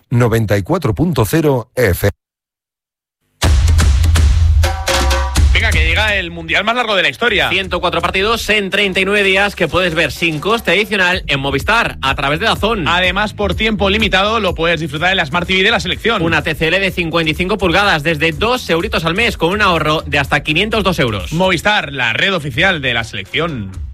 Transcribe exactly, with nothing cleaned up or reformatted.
noventa y cuatro punto cero F M. Venga, que llega el mundial más largo de la historia. ciento cuatro partidos en treinta y nueve días que puedes ver sin coste adicional en Movistar a través de DAZN. Además, por tiempo limitado lo puedes disfrutar en la Smart T V de la selección. Una T C L de cincuenta y cinco pulgadas desde dos euritos al mes con un ahorro de hasta quinientos dos euros. Movistar, la red oficial de la selección.